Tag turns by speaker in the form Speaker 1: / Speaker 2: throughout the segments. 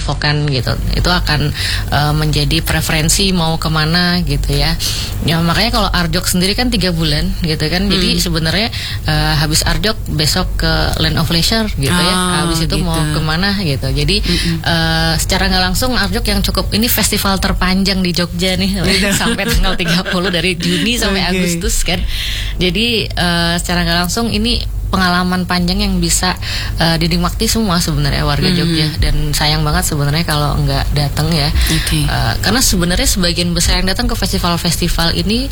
Speaker 1: infokan gitu. Itu akan menjadi preferensi mau kemana gitu ya. Ya makanya kalau Arjok sendiri kan 3 bulan gitu kan. Jadi sebenarnya habis Arjok besok ke Land of Leisure gitu ya. Habis itu mau kemana gitu. Jadi secara nggak langsung Arjok yang cukup ini festival terpanjang di Jogja nih sampai tanggal 30 dari Juni sampai Agustus kan. Jadi secara nggak langsung ini pengalaman panjang yang bisa dinikmati semua sebenarnya warga Jogja, dan sayang banget sebenarnya kalau nggak datang ya. Karena sebenarnya sebagian besar yang datang ke festival-festival ini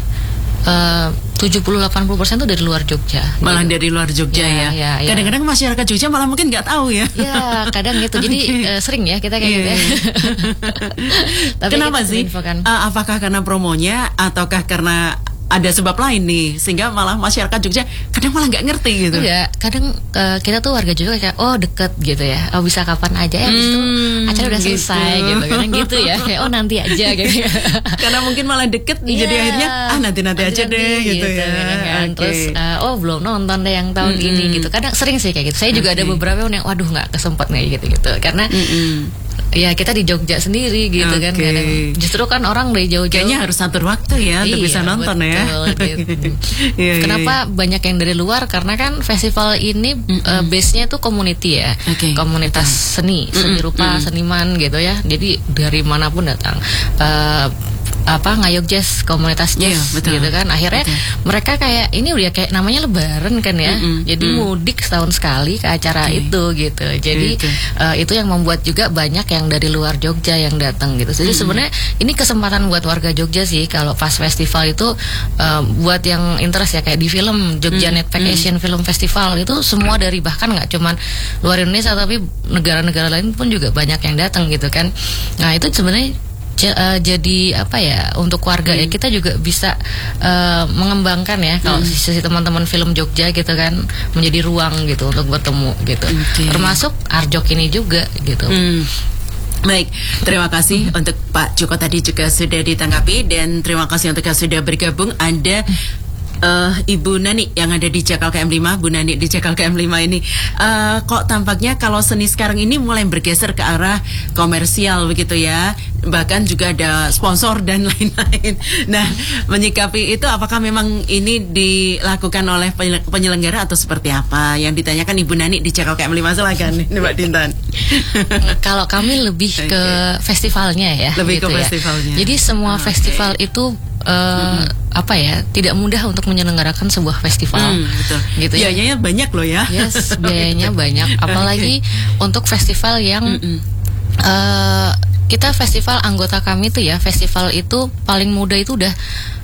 Speaker 1: 70-80% itu dari luar Jogja.
Speaker 2: Malah
Speaker 1: gitu.
Speaker 2: Dari luar Jogja ya. Kadang-kadang masyarakat Jogja malah mungkin nggak tahu ya.
Speaker 1: Ya kadang gitu. Jadi sering ya kita kayak gitu ya. Tapi
Speaker 2: kenapa sih? Apakah karena promonya ataukah karena ada sebab lain nih sehingga malah masyarakat Jogja kadang malah nggak ngerti gitu?
Speaker 1: Iya, kadang kita tuh warga Jogja kayak deket gitu ya, bisa kapan aja ya, habis itu acara udah selesai gitu, kadang gitu ya, kayak nanti aja gitu.
Speaker 2: Karena mungkin malah deket, jadi akhirnya nanti aja deh gitu ya.
Speaker 1: Kan. Terus belum nonton deh yang tahun ini gitu. Kadang sering sih kayak gitu. Saya juga ada beberapa yang waduh nggak kesempet nih gitu karena ya kita di Jogja sendiri gitu kan. Kadang justru kan orang dari jauh-jauh
Speaker 2: kayaknya harus atur waktu ya untuk bisa nonton
Speaker 1: betul,
Speaker 2: ya.
Speaker 1: Gitu. Kenapa banyak yang dari luar? Karena kan festival ini base-nya itu community ya, komunitas seni rupa, seniman gitu ya. Jadi dari manapun datang. Ngayog jazz, komunitas jazz gitu kan. Akhirnya mereka kayak ini udah kayak namanya lebaran kan ya. Jadi mudik setahun sekali ke acara itu gitu. Jadi itu yang membuat juga banyak yang dari luar Jogja yang datang gitu. Jadi sebenarnya ini kesempatan buat warga Jogja sih kalau pas festival itu buat yang interest ya, kayak di film Jogja Netpack Asian Film Festival itu semua dari bahkan nggak cuman luar Indonesia tapi negara-negara lain pun juga banyak yang datang gitu kan. Nah itu sebenarnya jadi apa ya untuk warga ya, kita juga bisa mengembangkan ya kalau sisi teman-teman film Jogja gitu kan, menjadi ruang gitu untuk bertemu gitu, termasuk Arjok ini juga gitu.
Speaker 2: Baik, terima kasih untuk Pak Joko tadi juga sudah ditanggapi, dan terima kasih untuk yang sudah bergabung. Ada Ibu Nani yang ada di Jakal KM5, Bu Nani di Jakal KM5 ini. Kok tampaknya kalau seni sekarang ini mulai bergeser ke arah komersial begitu ya, bahkan juga ada sponsor dan lain-lain. Nah, menyikapi itu apakah memang ini dilakukan oleh penyelenggara atau seperti apa? Yang ditanyakan Ibu Nani di Jakal KM5, silakan nih Mbak Dintan.
Speaker 1: Kalau kami lebih ke festivalnya ya.
Speaker 2: Lebih
Speaker 1: gitu
Speaker 2: ke festivalnya.
Speaker 1: Jadi semua festival itu tidak mudah untuk menyelenggarakan sebuah festival.
Speaker 2: Betul.
Speaker 1: Gitu ya.
Speaker 2: Biayanya banyak loh ya.
Speaker 1: Yes, biayanya banyak. Apalagi untuk festival yang kita festival anggota kami tuh ya, festival itu paling muda itu udah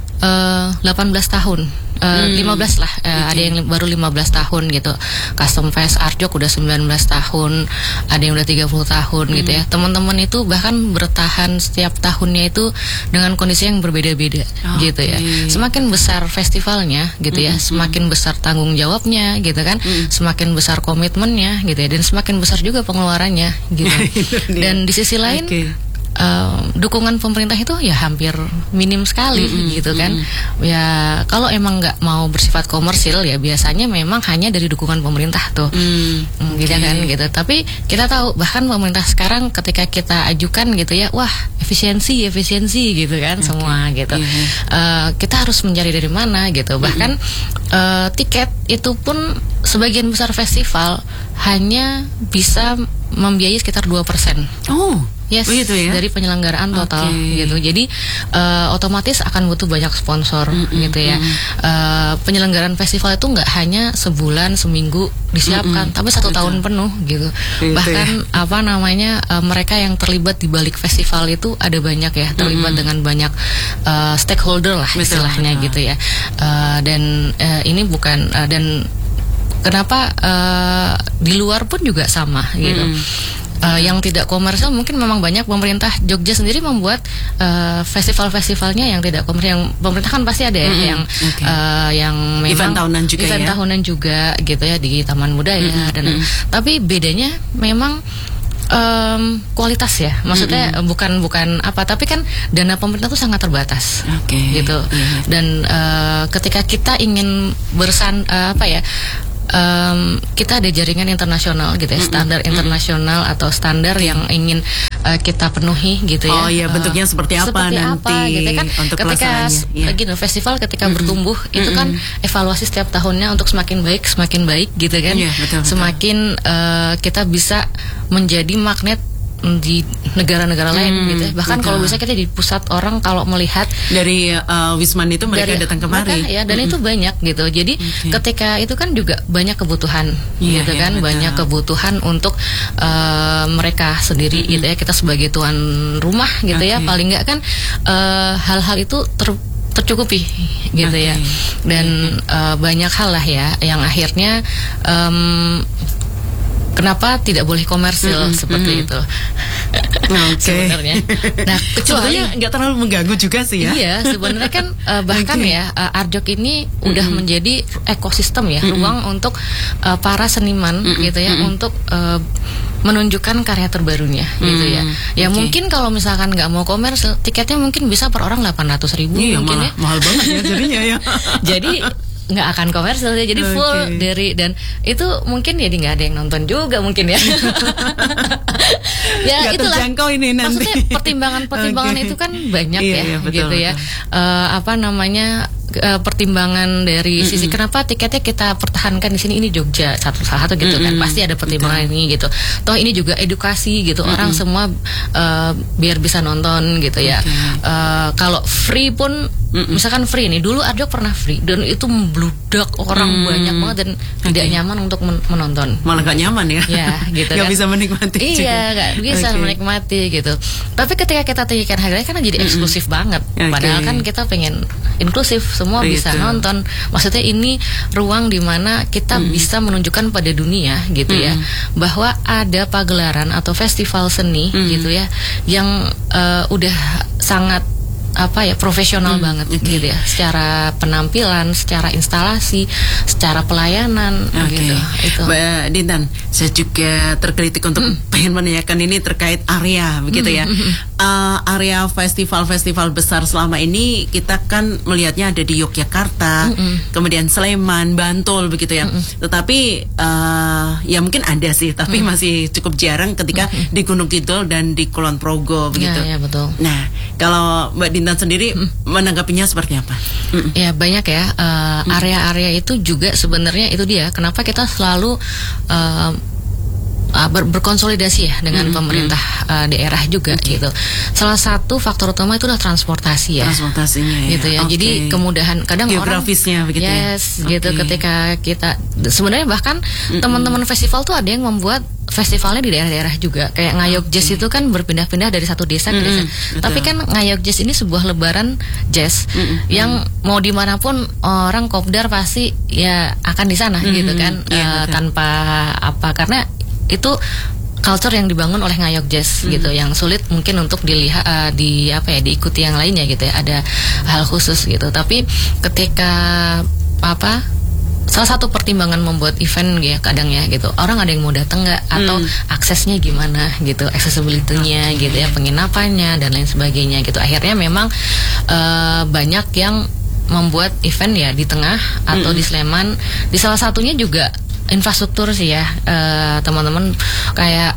Speaker 1: 18 tahun. 15 lah, ada yang baru 15 tahun gitu. Custom Fest Arjok udah 19 tahun, ada yang udah 30 tahun gitu ya. Teman-teman itu bahkan bertahan setiap tahunnya itu dengan kondisi yang berbeda-beda gitu ya. Semakin besar festivalnya gitu ya, semakin besar tanggung jawabnya gitu kan, semakin besar komitmennya gitu ya, dan semakin besar juga pengeluarannya gitu. Dan di sisi lain dukungan pemerintah itu ya hampir minim sekali gitu kan. Ya kalau emang nggak mau bersifat komersil ya biasanya memang hanya dari dukungan pemerintah tuh, gitu kan gitu. Tapi kita tahu bahkan pemerintah sekarang ketika kita ajukan gitu ya, wah efisiensi gitu kan semua gitu. Kita harus mencari dari mana gitu. Bahkan tiket itu pun sebagian besar festival hanya bisa membiayai sekitar 2%. Yes,
Speaker 2: begitu ya?
Speaker 1: Dari penyelenggaraan total gitu. Jadi otomatis akan butuh banyak sponsor gitu ya. Penyelenggaraan festival itu nggak hanya sebulan, seminggu disiapkan, tapi 1 tahun penuh gitu. Bahkan mereka yang terlibat di balik festival itu ada banyak ya, terlibat dengan banyak stakeholder lah istilahnya gitu ya. Dan ini bukan dan kenapa di luar pun juga sama gitu. Yang tidak komersial mungkin memang banyak. Pemerintah Jogja sendiri membuat festival-festivalnya yang tidak komersial. Yang pemerintah kan pasti ada ya yang memang
Speaker 2: event tahunan juga
Speaker 1: gitu ya di Taman Budaya dan tapi bedanya memang kualitas ya, maksudnya bukan apa, tapi kan dana pemerintah tuh sangat terbatas, gitu. Dan ketika kita ingin kita ada jaringan internasional gitu ya, standar internasional atau standar yang ingin kita penuhi gitu ya.
Speaker 2: Oh iya, bentuknya seperti apa nanti
Speaker 1: gitu kan.
Speaker 2: untuk
Speaker 1: ketika gitu, festival ketika bertumbuh itu kan evaluasi setiap tahunnya untuk semakin baik gitu kan.
Speaker 2: Betul.
Speaker 1: Semakin kita bisa menjadi magnet di negara-negara lain gitu. Bahkan kalau bisa kita di pusat orang kalau melihat
Speaker 2: dari Wisman itu mereka datang kemari.
Speaker 1: Ya, dan itu banyak gitu. Jadi ketika itu kan juga banyak kebutuhan gitu kan, banyak kebutuhan untuk mereka sendiri gitu ya. Kita sebagai tuan rumah gitu ya, paling nggak kan hal-hal itu tercukupi gitu ya. Dan banyak hal lah ya yang akhirnya kenapa tidak boleh komersil seperti itu? Sebenarnya. Nah, kecuali
Speaker 2: nggak terlalu mengganggu juga sih ya.
Speaker 1: Iya, sebenarnya kan bahkan ya Arjok ini udah menjadi ekosistem ya, ruang untuk para seniman gitu ya, untuk menunjukkan karya terbarunya gitu ya. Ya mungkin kalau misalkan nggak mau komersil, tiketnya mungkin bisa per orang 800.000 mungkin ya.
Speaker 2: Mahal banget ya jadinya ya.
Speaker 1: Jadi nggak akan komersil ya, jadi full dari, dan itu mungkin jadi nggak ada yang nonton juga mungkin ya. Ya itulah
Speaker 2: terjangkau ini nanti.
Speaker 1: Maksudnya pertimbangan itu kan banyak betul, gitu ya. Pertimbangan dari sisi kenapa tiketnya kita pertahankan di sini, ini Jogja salah satu gitu kan, pasti ada pertimbangan ini gitu. Toh ini juga edukasi gitu, orang semua biar bisa nonton gitu ya. Kalau free pun misalkan free nih, dulu Arjok pernah free dan itu membludak orang banyak banget dan tidak nyaman untuk menonton.
Speaker 2: Malah gak nyaman ya?
Speaker 1: Ya gitu
Speaker 2: gak
Speaker 1: kan.
Speaker 2: bisa menikmati.
Speaker 1: Iya, gak bisa menikmati gitu. Tapi ketika kita tinggikan harganya kan jadi eksklusif banget. Padahal kan kita pengen inklusif, semua bisa nonton. Maksudnya ini ruang dimana kita bisa menunjukkan pada dunia gitu ya, bahwa ada pagelaran atau festival seni gitu ya, yang udah sangat profesional banget gitu ya, secara penampilan, secara instalasi, secara pelayanan gitu. Itu.
Speaker 2: Mbak Dintan, saya juga terkritik untuk pengen menanyakan ini terkait area begitu ya. Area festival-festival besar selama ini kita kan melihatnya ada di Yogyakarta, kemudian Sleman, Bantul begitu ya. Tetapi ya mungkin ada sih, tapi masih cukup jarang ketika di Gunung Kidul dan di Kulon Progo begitu.
Speaker 1: Ya, betul.
Speaker 2: Nah, kalau Mbak Dintan sendiri menanggapinya seperti apa?
Speaker 1: Ya banyak ya, area-area itu juga sebenarnya itu dia kenapa kita selalu berkonsolidasi ya dengan pemerintah daerah juga gitu. Salah satu faktor utama itu adalah transportasi ya.
Speaker 2: Transportasinya ya.
Speaker 1: Gitu ya. Jadi kemudahan kadang
Speaker 2: geografisnya
Speaker 1: orang
Speaker 2: begitu ya.
Speaker 1: Gitu ketika kita sebenarnya bahkan teman-teman festival tuh ada yang membuat festivalnya di daerah-daerah juga. Kayak Ngayog Jazz itu kan berpindah-pindah dari satu desa ke desa. Tapi kan Ngayog Jazz ini sebuah lebaran jazz yang mau dimanapun orang kopdar pasti ya akan di sana gitu kan. Tanpa karena itu culture yang dibangun oleh Ngayog Jazz gitu, yang sulit mungkin untuk dilihat diikuti yang lainnya gitu ya, ada hal khusus gitu. Tapi ketika salah satu pertimbangan membuat event ya kadang ya gitu, orang ada yang mau datang nggak, atau aksesnya gimana gitu, accessibility-nya gitu ya, penginapannya dan lain sebagainya gitu. Akhirnya memang banyak yang membuat event ya di tengah atau di Sleman. Di salah satunya juga infrastruktur sih ya, teman-teman kayak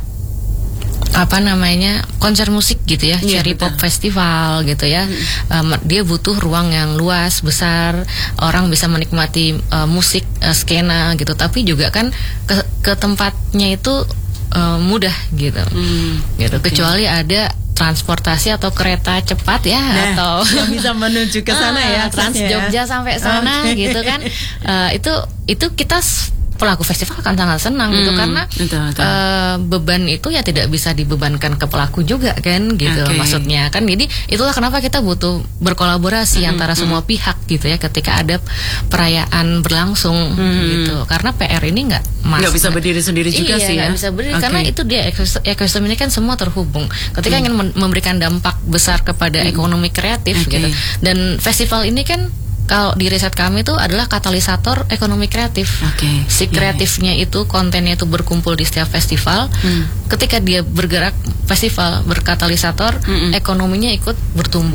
Speaker 1: konser musik gitu ya, Cherry Pop Festival gitu ya. Dia butuh ruang yang luas, besar, orang bisa menikmati musik skena gitu, tapi juga kan ke tempatnya itu mudah gitu. Gitu. Kecuali ada transportasi atau kereta cepat ya, atau
Speaker 2: yang bisa menuju ke sana ya,
Speaker 1: Trans Jogja sampai sana gitu kan. Itu kita pelaku festival akan sangat senang gitu, karena beban itu ya tidak bisa dibebankan ke pelaku juga kan gitu. Maksudnya kan, jadi itulah kenapa kita butuh berkolaborasi antara semua pihak gitu ya ketika ada perayaan berlangsung gitu, karena PR ini nggak
Speaker 2: bisa berdiri sendiri juga sih ya.
Speaker 1: Nggak bisa berdiri karena itu dia ekosistem ini kan semua terhubung. Ketika ingin memberikan dampak besar kepada ekonomi kreatif gitu, dan festival ini kan kalau di riset kami itu adalah katalisator ekonomi kreatif. Si kreatifnya itu, kontennya itu berkumpul di setiap festival. Ketika dia bergerak, festival berkatalisator, ekonominya ikut bertumbuh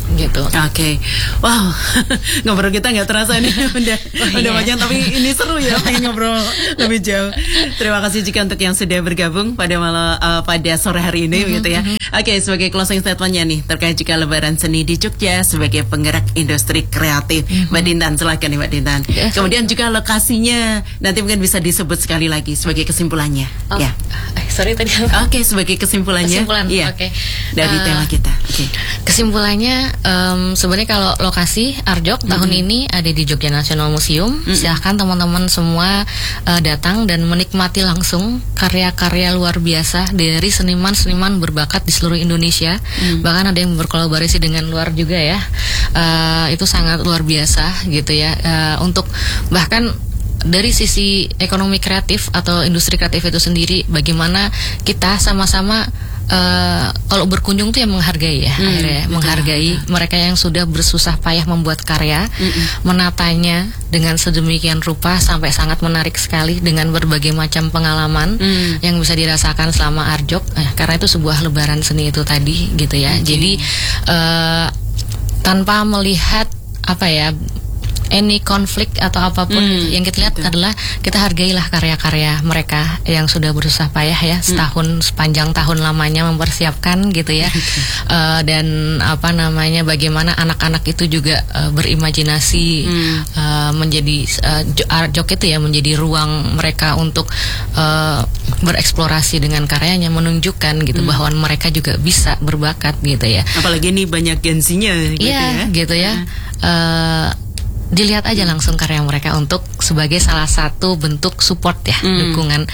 Speaker 1: gitu.
Speaker 2: Oke. Wow. Ngobrol kita nggak terasa nih udah banyak, tapi ini seru ya, pengen ngobrol lebih jauh. Terima kasih juga untuk yang sudah bergabung pada pada sore hari ini gitu ya. Oke, sebagai closing statementnya nih terkait juga Lebaran Seni di Jogja sebagai penggerak industri kreatif. Mbak Dintan, silakan nih Mbak Dintan. Kemudian juga lokasinya nanti mungkin bisa disebut sekali lagi sebagai kesimpulannya. Ya.
Speaker 1: Sorry tadi.
Speaker 2: Oke, sebagai kesimpulannya. Iya.
Speaker 1: Oke.
Speaker 2: Dari tema kita. Oke.
Speaker 1: Kesimpulannya sebenarnya kalau lokasi Arjok tahun ini ada di Jogja National Museum. Silahkan teman-teman semua datang dan menikmati langsung karya-karya luar biasa dari seniman-seniman berbakat di seluruh Indonesia. Bahkan ada yang berkolaborasi dengan luar juga ya. Itu sangat luar biasa gitu ya. Untuk bahkan dari sisi ekonomi kreatif atau industri kreatif itu sendiri, bagaimana kita sama-sama kalau berkunjung tuh ya menghargai ya, akhirnya menghargai mereka yang sudah bersusah payah membuat karya, menatanya dengan sedemikian rupa sampai sangat menarik sekali dengan berbagai macam pengalaman yang bisa dirasakan selama Arjok. Karena itu sebuah lebaran seni itu tadi gitu ya. Jadi tanpa melihat apa ya, any konflik atau apapun yang kita lihat adalah kita hargailah karya-karya mereka yang sudah berusaha payah ya sepanjang tahun lamanya mempersiapkan gitu ya. Dan apa namanya, bagaimana anak-anak itu juga berimajinasi, menjadi Arjok itu ya menjadi ruang mereka untuk bereksplorasi dengan karyanya, menunjukkan gitu bahwa mereka juga bisa berbakat gitu ya.
Speaker 2: Apalagi ini banyak gensinya gitu ya.
Speaker 1: Gitu ya. Dilihat aja langsung karya mereka untuk sebagai salah satu bentuk support ya, dukungan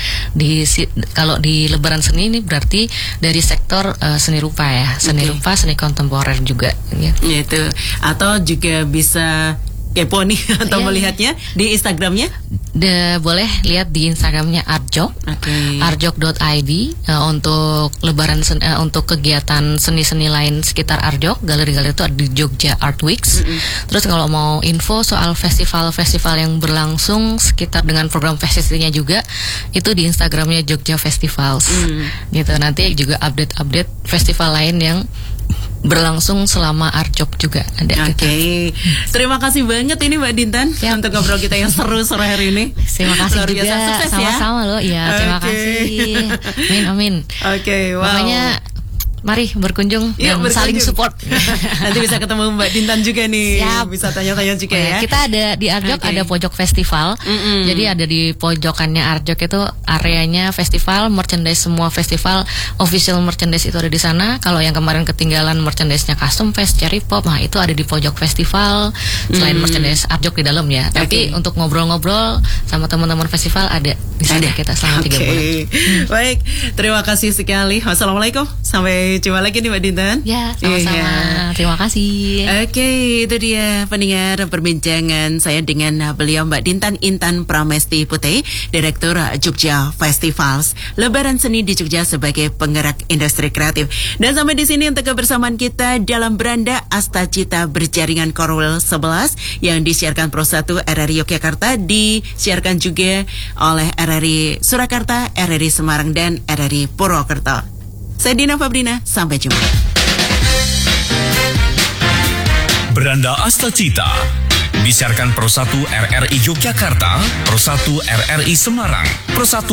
Speaker 1: kalau di Lebaran Seni ini berarti dari sektor seni rupa ya, seni rupa, seni kontemporer juga ya.
Speaker 2: Gitu. Atau juga bisa kepo nih atau melihatnya di Instagramnya.
Speaker 1: Boleh lihat di Instagramnya Arjok, arjok.id untuk Lebaran untuk kegiatan seni-seni lain sekitar Arjok. Galeri-galeri itu ada di Jogja Art Weeks. Terus kalau mau info soal festival-festival yang berlangsung sekitar dengan program festivalnya juga, itu di Instagramnya Jogja Festivals. Gitu. Nanti juga update-update festival lain yang berlangsung selama Arjok juga ada.
Speaker 2: Terima kasih banget ini Mbak Dintan untuk ngobrol kita yang seru sore hari ini.
Speaker 1: Terima kasih juga, sama-sama loh. Ya, terima kasih. Amin. Pokoknya mari berkunjung dan saling support.
Speaker 2: Nanti bisa ketemu Mbak Dintan juga nih.
Speaker 1: Siap.
Speaker 2: Bisa tanya-tanya juga ya.
Speaker 1: Kita ada di Arjok ada pojok festival. Jadi ada di pojokannya Arjok itu areanya festival, merchandise semua festival, official merchandise itu ada di sana. Kalau yang kemarin ketinggalan merchandise-nya Custom Fest, Cherry Pop, nah itu ada di pojok festival. Selain merchandise Arjok di dalam ya. Tapi untuk ngobrol-ngobrol sama teman-teman festival ada di sana kita selama 3 bulan.
Speaker 2: Baik, terima kasih sekali. Wassalamualaikum. Sampai jumpa lagi nih Mbak Dintan.
Speaker 1: Ya, sama-sama. Terima kasih.
Speaker 2: Itu dia pendengar perbincangan saya dengan beliau Mbak Dintan Intan Pramesti Putih, Direktur Jogja Festivals. Lebaran Seni di Jogja sebagai penggerak industri kreatif. Dan sampai di sini untuk kebersamaan kita dalam Beranda Asta Cita Berjaringan Korwil 11 yang disiarkan Pro 1 RRI Yogyakarta, disiarkan juga oleh RRI Surakarta, RRI Semarang, dan RRI Purwokerto. Saya Dina Fabrina, sampai jumpa.
Speaker 3: Beranda Asta Cita disiarkan Pro 1 RRI Yogyakarta, Pro 1 RRI Semarang, Pro 1